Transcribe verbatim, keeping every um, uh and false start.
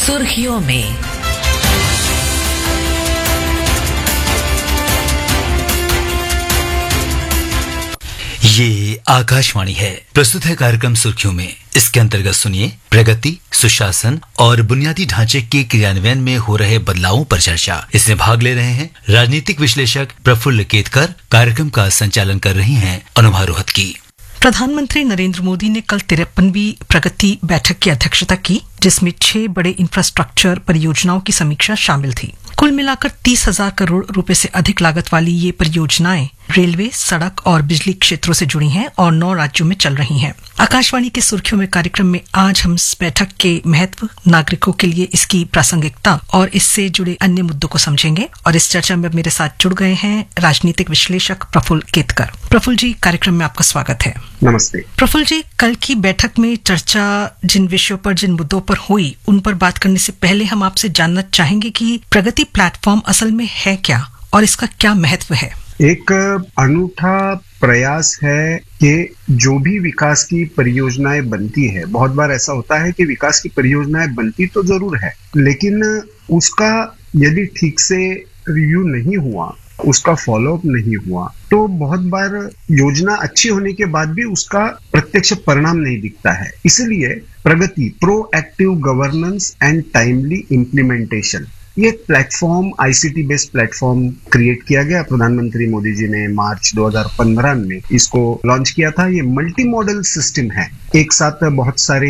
सुर्खियों में। ये आकाशवाणी है। प्रस्तुत है कार्यक्रम सुर्खियों में। इसके अंतर्गत सुनिए प्रगति, सुशासन और बुनियादी ढांचे के क्रियान्वयन में हो रहे बदलावों पर चर्चा। इसमें भाग ले रहे हैं राजनीतिक विश्लेषक प्रफुल्ल केतकर। कार्यक्रम का संचालन कर रही हैं अनुभा रोहत की। प्रधानमंत्री नरेंद्र मोदी ने कल तिरपनवीं प्रगति बैठक की अध्यक्षता की, जिसमें छह बड़े इंफ्रास्ट्रक्चर परियोजनाओं की समीक्षा शामिल थी। कुल मिलाकर तीस हजार करोड़ रुपए से अधिक लागत वाली ये परियोजनाएं रेलवे, सड़क और बिजली क्षेत्रों से जुड़ी हैं और नौ राज्यों में चल रही हैं। आकाशवाणी के सुर्खियों में कार्यक्रम में आज हम इस बैठक के महत्व, नागरिकों के लिए इसकी प्रासंगिकता और इससे जुड़े अन्य मुद्दों को समझेंगे। और इस चर्चा में मेरे साथ जुड़ गए हैं राजनीतिक विश्लेषक प्रफुल्ल केतकर। प्रफुल्ल जी, कार्यक्रम में आपका स्वागत है। नमस्ते। प्रफुल्ल जी, कल की बैठक में चर्चा जिन विषयों पर, जिन मुद्दों पर हुई, उन पर बात करने से पहले हम आपसे जानना चाहेंगे कि प्रगति प्लेटफॉर्म असल में है क्या और इसका क्या महत्व है। एक अनूठा प्रयास है कि जो भी विकास की परियोजनाएं बनती है, बहुत बार ऐसा होता है कि विकास की परियोजनाएं बनती तो जरूर है, लेकिन उसका यदि ठीक से रिव्यू नहीं हुआ, उसका फॉलोअप नहीं हुआ, तो बहुत बार योजना अच्छी होने के बाद भी उसका प्रत्यक्ष परिणाम नहीं दिखता है। इसलिए प्रगति, proactive governance and timely implementation, ये platform, ICT based platform create किया गया। प्रधानमंत्री मोदी जी ने मार्च दो हज़ार पंद्रह में इसको लॉन्च किया था। ये मल्टी मॉडल सिस्टम है, एक साथ बहुत सारे